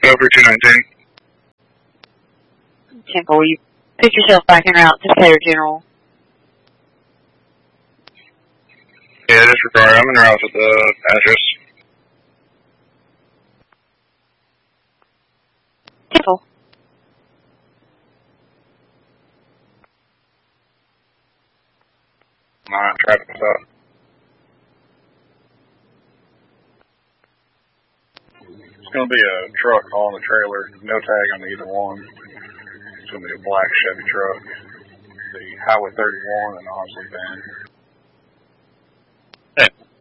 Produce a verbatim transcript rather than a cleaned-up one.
Over two nineteen. Temple, you put yourself back en route to Decatur General. Yeah, disregard. I'm en route with the address. Temple. Alright, traffic is up. It's going to be a truck hauling a trailer. No tag on either one. It's going to be a black Chevy truck. The Highway thirty-one and Osley van. Hey.